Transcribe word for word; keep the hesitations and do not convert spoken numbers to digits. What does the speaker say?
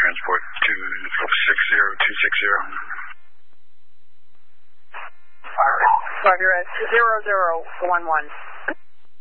transport two six zero two six zero. All right. Roger, zero zero one one.